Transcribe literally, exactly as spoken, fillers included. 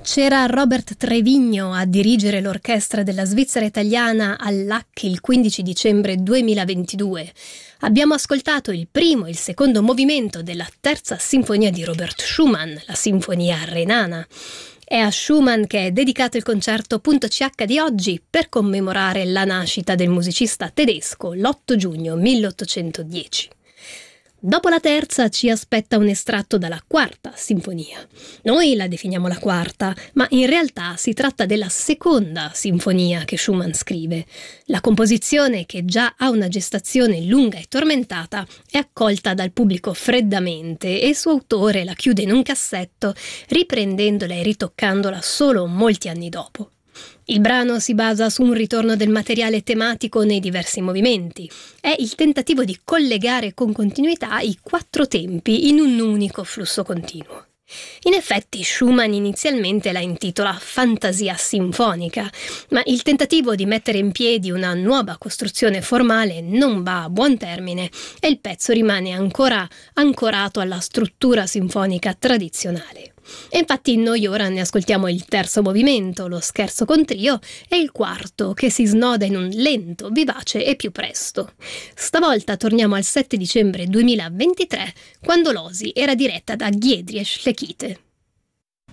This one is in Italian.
C'era Robert Trevigno a dirigere l'orchestra della Svizzera Italiana all'A C C il quindici dicembre duemilaventidue. Abbiamo ascoltato il primo e il secondo movimento della terza sinfonia di Robert Schumann, la Sinfonia Renana. È a Schumann che è dedicato il concerto Punto C H di oggi per commemorare la nascita del musicista tedesco l'otto giugno milleottocentodieci. Dopo la terza ci aspetta un estratto dalla quarta sinfonia. Noi la definiamo la quarta, ma in realtà si tratta della seconda sinfonia che Schumann scrive. La composizione, che già ha una gestazione lunga e tormentata, è accolta dal pubblico freddamente e il suo autore la chiude in un cassetto, riprendendola e ritoccandola solo molti anni dopo. Il brano si basa su un ritorno del materiale tematico nei diversi movimenti. È il tentativo di collegare con continuità i quattro tempi in un unico flusso continuo. In effetti Schumann inizialmente la intitola Fantasia sinfonica, ma il tentativo di mettere in piedi una nuova costruzione formale non va a buon termine e il pezzo rimane ancora ancorato alla struttura sinfonica tradizionale. E infatti noi ora ne ascoltiamo il terzo movimento, lo scherzo con trio, e il quarto, che si snoda in un lento, vivace e più presto. Stavolta torniamo al sette dicembre duemilaventitré, quando l'Osi era diretta da Giedrjes Lekite.